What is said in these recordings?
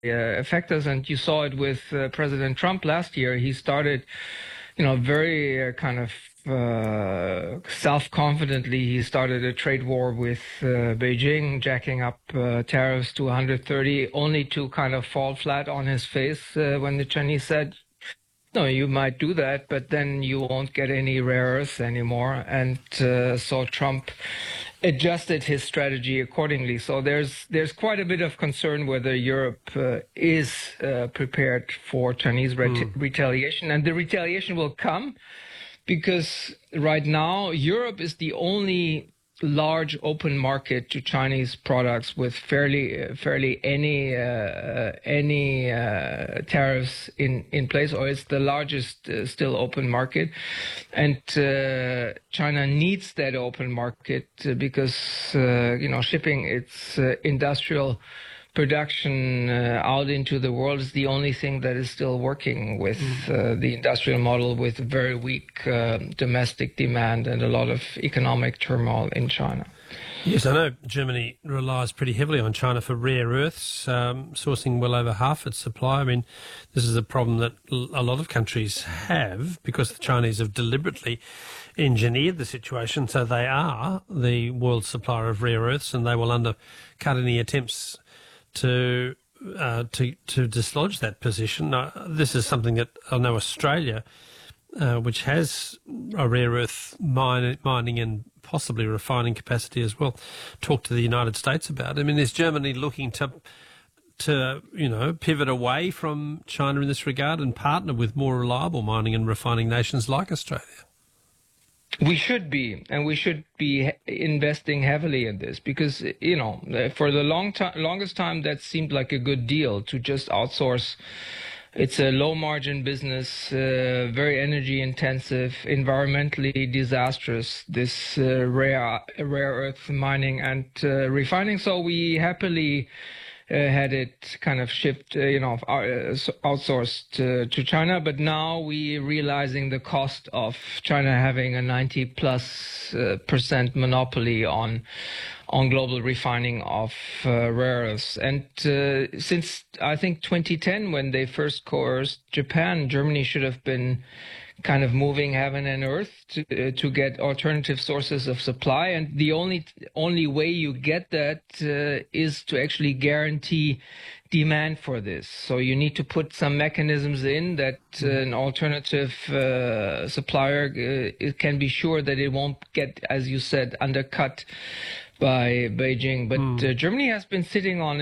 affect us. And you saw it with President Trump last year. He started, very kind of self-confidently. He started a trade war with Beijing, jacking up tariffs to 130, only to kind of fall flat on his face when the Chinese said, no, you might do that, but then you won't get any rare earths anymore. And so Trump adjusted his strategy accordingly. So there's quite a bit of concern whether Europe is prepared for Chinese retaliation. And the retaliation will come because right now Europe is the only large open market to Chinese products with fairly any tariffs in place, or it's the largest still open market, and China needs that open market because shipping its industrial production out into the world is the only thing that is still working with the industrial model, with very weak domestic demand and a lot of economic turmoil in China. Yes, I know Germany relies pretty heavily on China for rare earths, sourcing well over half its supply. I mean, this is a problem that a lot of countries have because the Chinese have deliberately engineered the situation so they are the world supplier of rare earths, and they will undercut any attempts to dislodge that position. This is something that I know Australia, which has a rare earth mining and possibly refining capacity as well, talk to the United States about. I mean, is Germany looking to pivot away from China in this regard and partner with more reliable mining and refining nations like Australia? We should be, and we should be investing heavily in this because, for the longest time, that seemed like a good deal to just outsource. It's a low-margin business, very energy-intensive, environmentally disastrous, this rare earth mining and refining. So we happily had it kind of shipped, outsourced to China. But now we're realizing the cost of China having a 90+% monopoly on global refining of rare earths. And since I think 2010, when they first coerced Japan, Germany should have been kind of moving heaven and earth to get alternative sources of supply. And the only way you get that is to actually guarantee demand for this. So you need to put some mechanisms in that an alternative supplier can be sure that it won't get, as you said, undercut by Beijing. But Germany has been sitting on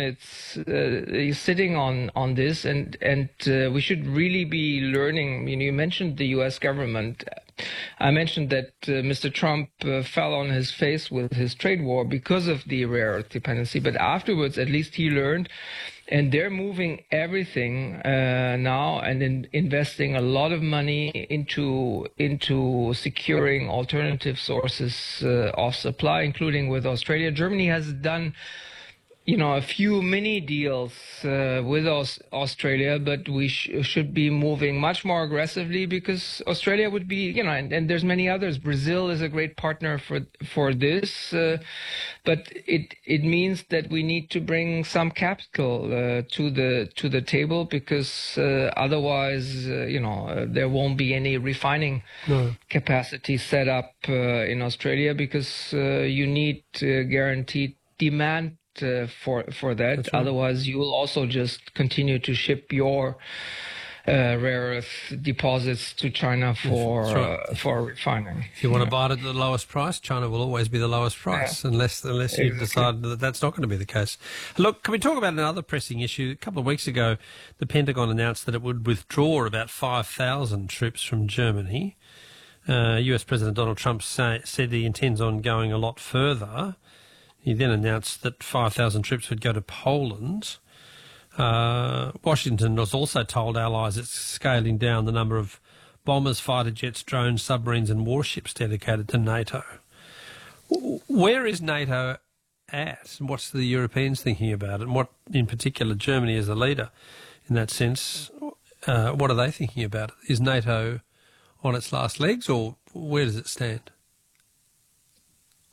this, and we should really be learning. You mentioned the U.S. government. I mentioned that Mr. Trump fell on his face with his trade war because of the rare earth dependency. But afterwards, at least he learned. And they're moving everything now and investing a lot of money into securing alternative sources of supply, including with Australia. Germany has done, a few mini deals with Australia, but we should be moving much more aggressively because Australia would be, and there's many others. Brazil is a great partner for this, but it means that we need to bring some capital to the table because otherwise, there won't be any refining capacity set up in Australia because you need guaranteed demand for that. Right. Otherwise, you will also just continue to ship your rare earth deposits to China for refining. If you want to buy it at the lowest price, China will always be the lowest price, unless you decide that that's not going to be the case. Look, can we talk about another pressing issue? A couple of weeks ago, the Pentagon announced that it would withdraw about 5,000 troops from Germany. US President Donald Trump said he intends on going a lot further. He then announced that 5,000 troops would go to Poland. Washington has also told allies it's scaling down the number of bombers, fighter jets, drones, submarines and warships dedicated to NATO. Where is NATO at? And what's the Europeans thinking about it? And what, in particular, Germany as a leader in that sense, what are they thinking about it? Is NATO on its last legs, or where does it stand?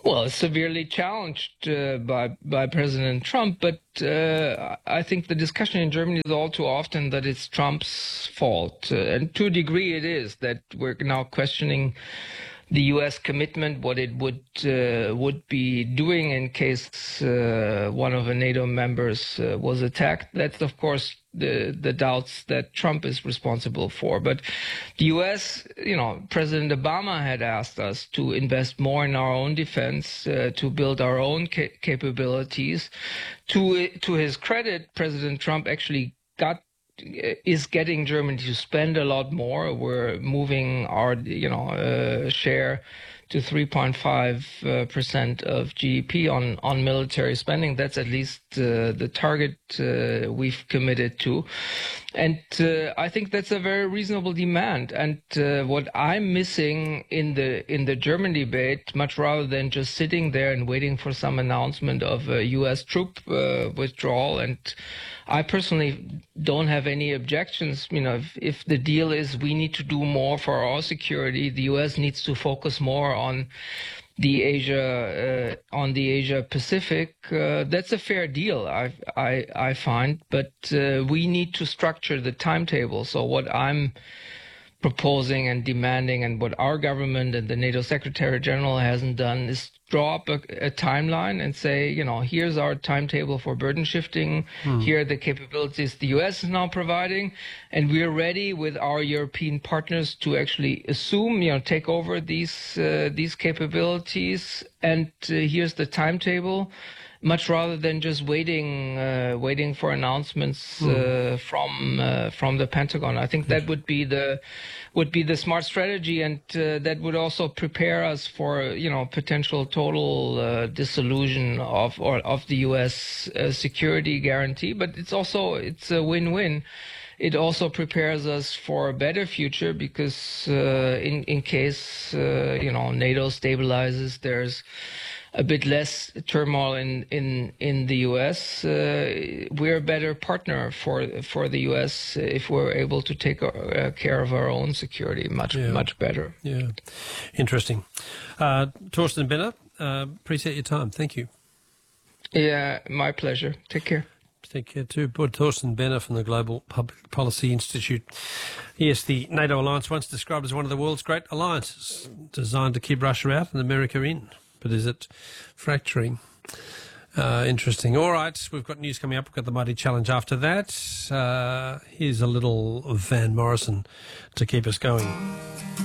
Well, severely challenged by President Trump, but I think the discussion in Germany is all too often that it's Trump's fault, and to a degree it is, that we're now questioning the U.S. commitment, what it would be doing in case one of the NATO members was attacked. That's, of course, the doubts that Trump is responsible for. But the U.S., President Obama had asked us to invest more in our own defense, to build our own capabilities. To his credit, President Trump actually is getting Germany to spend a lot more. We're moving our, share to 3.5% of GDP on military spending. That's at least the target we've committed to. And I think that's a very reasonable demand. And what I'm missing in the German debate, much rather than just sitting there and waiting for some announcement of a U.S. troop withdrawal, and I personally don't have any objections. If the deal is we need to do more for our security, the U.S. needs to focus more on the Asia Pacific. That's a fair deal, I find, but we need to structure the timetable. So what I'm proposing and demanding, and what our government and the NATO Secretary General hasn't done, is draw up a timeline and say, here's our timetable for burden shifting. Here are the capabilities the U.S. is now providing, and we're ready with our European partners to actually assume, take over these capabilities. And here's the timetable. Much rather than just waiting for announcements from the Pentagon. I think that would be the smart strategy, and that would also prepare us for potential total dissolution of the U.S. security guarantee. But it's a win-win. It also prepares us for a better future, because in case NATO stabilizes, there's a bit less turmoil in the U.S. We're a better partner for the U.S. if we're able to take care of our own security much better. Yeah, interesting. Thorsten Benner, appreciate your time. Thank you. Yeah, my pleasure. Take care. Take care too. Thorsten Benner from the Global Public Policy Institute. Yes, the NATO alliance, once described as one of the world's great alliances, designed to keep Russia out and America in. But is it fracturing? Interesting. All right, we've got news coming up. We've got the Mighty Challenge after that. Here's a little Van Morrison to keep us going.